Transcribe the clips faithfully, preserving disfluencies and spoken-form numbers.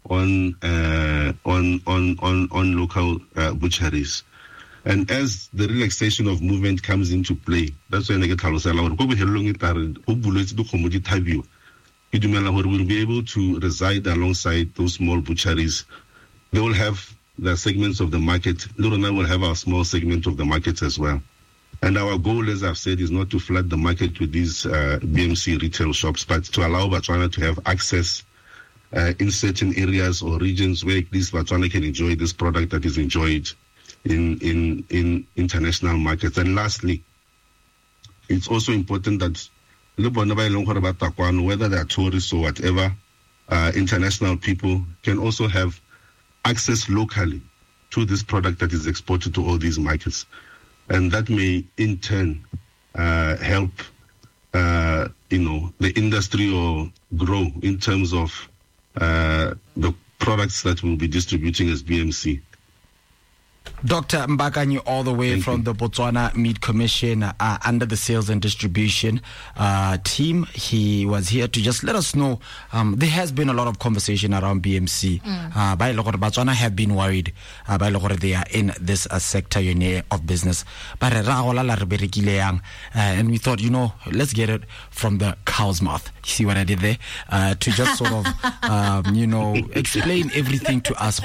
on uh, on on on on local uh, butcheries. And as the relaxation of movement comes into play, that's when I get halosela go be helong itare o buletse di khomo di thabiwa. Ke dumela hore we'll be able to reside alongside those small butcheries. They will have the segments of the market. Lorena will have our small segment of the market as well. And our goal, as I've said, is not to flood the market with these uh, B M C retail shops, but to allow Botswana to have access uh, in certain areas or regions where at least Botswana can enjoy this product that is enjoyed in, in, in international markets. And lastly, it's also important that whether they are tourists or whatever, uh, international people can also have access locally to this product that is exported to all these markets. And that may in turn uh, help, uh, you know, the industry or grow in terms of uh, the products that we'll be distributing as B M C. Doctor Mbakanyi, all the way Thank from you. the Botswana Meat Commission uh, under the Sales and Distribution uh, team. He was here to just let us know um, there has been a lot of conversation around B M C. Mm. Uh, by Botswana have been worried uh, by they are in this uh, sector of business. But uh, and we thought, you know, let's get it from the cow's mouth. You see what I did there? Uh, to just sort of, um, you know, explain everything to us.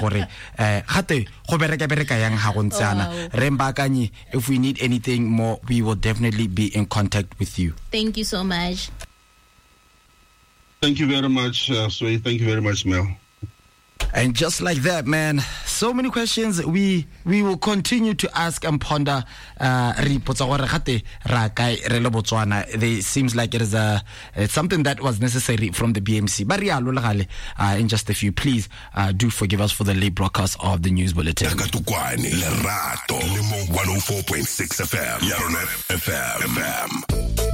Oh, wow. If we need anything more, we will definitely be in contact with you. Thank you so much. Thank you very much, uh, Sway. Thank you very much, Mel. And just like that, man, so many questions we we will continue to ask and ponder. Uh, it seems like it is a it's something that was necessary from the B M C. But uh, in just a few, please uh, do forgive us for the late broadcast of the news bulletin. one oh four point six F M. F M.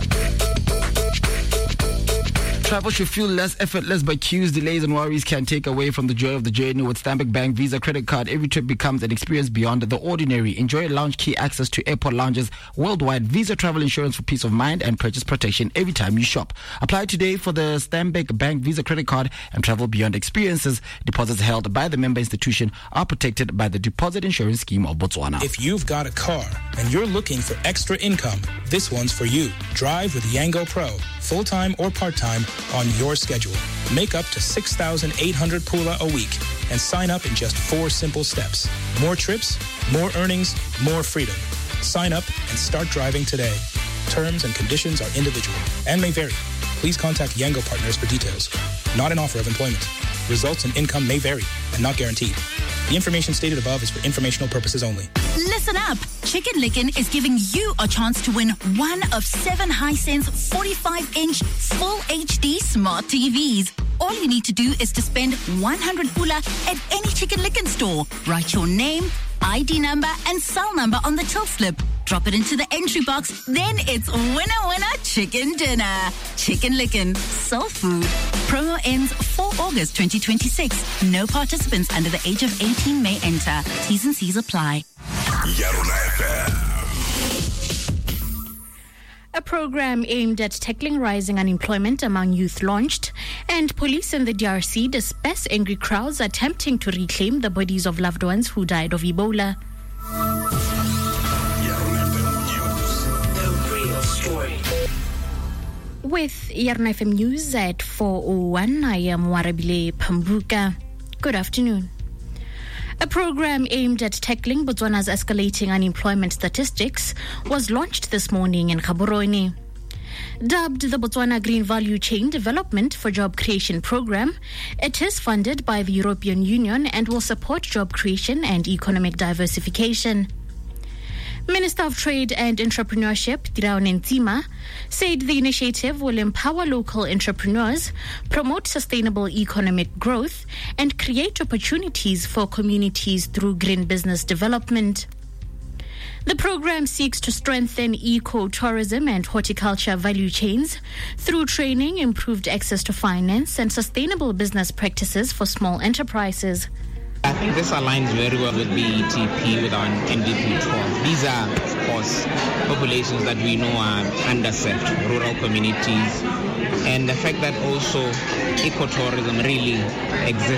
Travel should feel less effortless, but queues, delays, and worries can take away from the joy of the journey. With Stanbic Bank Visa Credit Card, every trip becomes an experience beyond the ordinary. Enjoy lounge key access to airport lounges worldwide, Visa travel insurance for peace of mind, and purchase protection every time you shop. Apply today for the Stanbic Bank Visa Credit Card and travel beyond experiences. Deposits held by the member institution are protected by the Deposit Insurance Scheme of Botswana. If you've got a car and you're looking for extra income, this one's for you. Drive with Yango Pro, full-time or part-time, on your schedule. Make up to six thousand eight hundred pula a week and sign up in just four simple steps. More trips, more earnings, more freedom. Sign up and start driving today. Terms and conditions are individual and may vary. Please contact Yango Partners for details. Not an offer of employment. Results and income may vary and not guaranteed. The information stated above is for informational purposes only. Listen up. Chicken Licken is giving you a chance to win one of seven Hisense forty-five inch full H D smart T Vs. All you need to do is to spend one hundred pula at any Chicken Licken store. Write your name, I D number, and cell number on the till slip. Drop it into the entry box. Then it's winner, winner, chicken dinner. Chicken Licken, soul food. Promo ends four August twenty twenty-six. No participants under the age of eighteen may enter. T's and C's apply. A program aimed at tackling rising unemployment among youth launched, and police in the D R C disperse angry crowds attempting to reclaim the bodies of loved ones who died of Ebola. With Yarna F M News at four oh one, I am Warabile Pambuka. Good afternoon. A program aimed at tackling Botswana's escalating unemployment statistics was launched this morning in Gaborone. Dubbed the Botswana Green Value Chain Development for Job Creation Program, it is funded by the European Union and will support job creation and economic diversification. Minister of Trade and Entrepreneurship, Dirao Nenzima, said the initiative will empower local entrepreneurs, promote sustainable economic growth, and create opportunities for communities through green business development. The program seeks to strengthen eco-tourism and horticulture value chains through training, improved access to finance, and sustainable business practices for small enterprises. I think this aligns very well with B E T P, with our N D P twelve. These are, of course, populations that we know are underserved, rural communities, and the fact that also ecotourism really exists